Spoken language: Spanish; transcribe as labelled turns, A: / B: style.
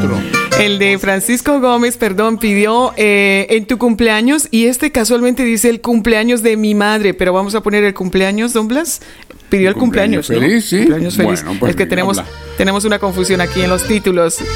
A: otro.
B: El de Francisco Gómez, perdón, pidió en tu cumpleaños, y casualmente dice el cumpleaños de mi madre, pero vamos a poner el cumpleaños, don Blas. Pidió el cumpleaños, ¿no?
A: feliz, sí.
B: Cumpleaños feliz.
A: Bueno, pues
B: es que
A: mira,
B: tenemos una confusión aquí en los títulos.